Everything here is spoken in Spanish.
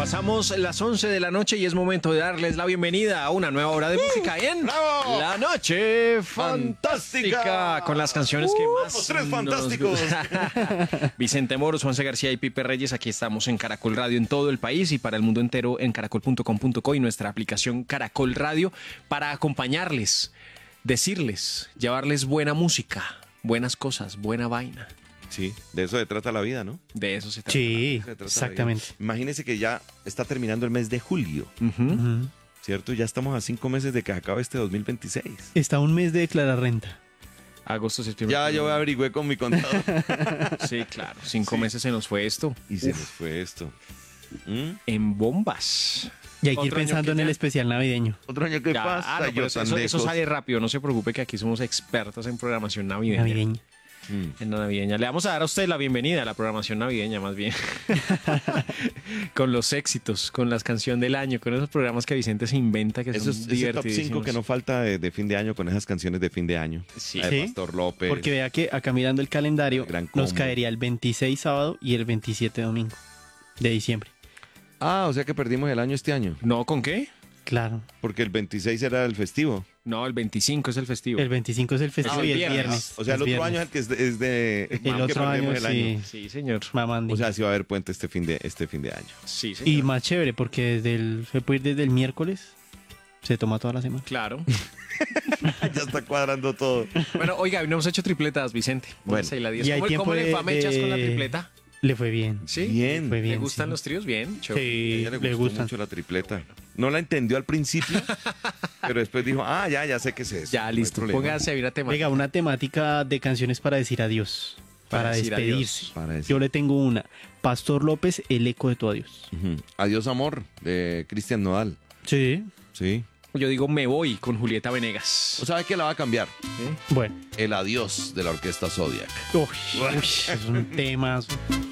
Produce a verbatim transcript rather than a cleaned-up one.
Pasamos las once de la noche y es momento de darles la bienvenida a una nueva hora de música en ¡Bravo! La Noche Fantástica, Fantástica. con las canciones que Uh, más los tres nos fantásticos. gustan. Vicente Moros, Juanse García y Pipe Reyes, aquí estamos en Caracol Radio en todo el país y para el mundo entero en caracol punto com punto co y nuestra aplicación Caracol Radio para acompañarles, decirles, llevarles buena música, buenas cosas, buena vaina. Sí, de eso se trata la vida, ¿no? De eso se trata. Sí, Se trata la exactamente. vida. Imagínese que ya está terminando el mes de julio, Ujú. Ujú. ¿cierto? Ya estamos a cinco meses de que acabe este dos mil veintiséis. Está un mes de declarar renta. Agosto, septiembre. Ya yo averigüé con mi contador. Sí, claro. Cinco Sí. meses se nos fue esto. Y se Uf, nos fue esto. ¿Mm? en bombas. Y hay que ir Otro año pensando que en el ya- especial navideño. Otro año que Ya, pasa, ah, no, pero yo eso, tan eso- eso lejos. sale rápido, no se preocupe que aquí somos expertos en programación navideña. Navideño. Mm. En la navideña. Le vamos a dar a usted la bienvenida a la programación navideña, más bien. Con los éxitos, con las canciones del año, con esos programas que Vicente se inventa que Eso son es ese top divertidísimos. cinco que no falta de, de fin de año con esas canciones de fin de año. Sí. La de Sí. Pastor López. Porque vea que acá mirando el calendario Gran nos combo. caería el veintiséis sábado y el veintisiete domingo de diciembre. Ah, o sea que perdimos el año este año. ¿No? ¿Con qué? Claro. Porque el veintiséis era el festivo. No, el veinticinco es el festivo. El veinticinco es el festivo Ah, y el el viernes. viernes. O sea, el es otro viernes. año es el que es de... es de- El que otro año, perdemos el sí. Sí, señor. Mamandi. O sea, sí va a haber puente este fin de, este fin de año. Sí, señor. Y más chévere porque desde el, se puede ir desde el miércoles, se toma toda la semana. Claro. Ya está cuadrando todo. Bueno, oiga, hoy no hemos hecho tripletas, Vicente. Bueno. Póngase ahí la diez. Y hay ¿Cómo, tiempo cómo le de- fue a Mechas con la de- tripleta? Le fue bien. ¿Sí? Bien. Fue bien. ¿Le gustan sí. los tríos? Bien. Chévere. A Sí, ella le, le, gustó gustan. mucho la tripleta. No la entendió al principio, pero después dijo, ah, ya, ya sé qué es eso. Ya, no hay listo. problema. Póngase a ver a tema. Venga, una temática de canciones para decir adiós. Para Para, decir despedirse. adiós. Para decir. Yo le tengo una. Pastor López, el eco de tu adiós. Ujú. Adiós, amor, de Cristian Nodal. Sí. Sí. Yo digo me voy con Julieta Venegas. ¿O sabe que la va a cambiar? ¿Sí? Bueno. El adiós de la orquesta Zodiac. Uy, uy, es un tema.